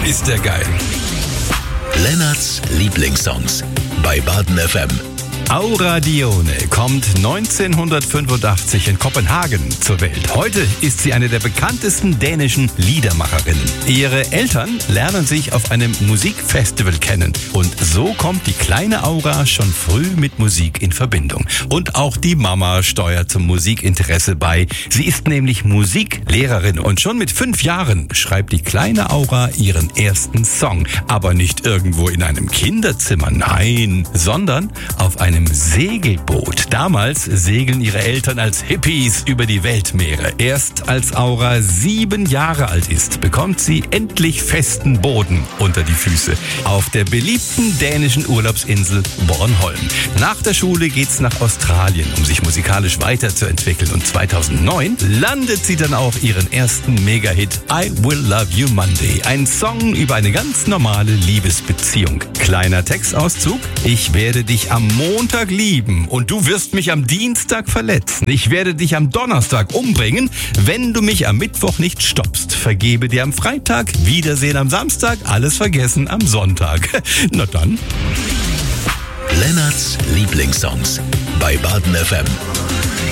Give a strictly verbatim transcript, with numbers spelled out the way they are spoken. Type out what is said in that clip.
ist der geil. Lennarts Lieblingssongs bei Baden F M. Aura Dione kommt neunzehnhundertfünfundachtzig in Kopenhagen zur Welt. Heute ist sie eine der bekanntesten dänischen Liedermacherinnen. Ihre Eltern lernen sich auf einem Musikfestival kennen. Und so kommt die kleine Aura schon früh mit Musik in Verbindung. Und auch die Mama steuert zum Musikinteresse bei. Sie ist nämlich Musiklehrerin und schon mit fünf Jahren schreibt die kleine Aura ihren ersten Song. Aber nicht irgendwo in einem Kinderzimmer, nein, sondern auf einem Segelboot. Damals segeln ihre Eltern als Hippies über die Weltmeere. Erst als Aura sieben Jahre alt ist, bekommt sie endlich festen Boden unter die Füße. Auf der beliebten dänischen Urlaubsinsel Bornholm. Nach der Schule geht's nach Australien, um sich musikalisch weiterzuentwickeln. Und zweitausendneun landet sie dann auch ihren ersten Mega-Hit I Will Love You Monday. Ein Song über eine ganz normale Liebesbeziehung. Kleiner Textauszug. Ich werde dich am Montag lieben und du wirst mich am Dienstag verletzen. Ich werde dich am Donnerstag umbringen, wenn du mich am Mittwoch nicht stoppst. Vergebe dir am Freitag, Wiedersehen am Samstag, alles vergessen am Sonntag. Na dann. Lennarts Lieblingssongs bei Baden F M.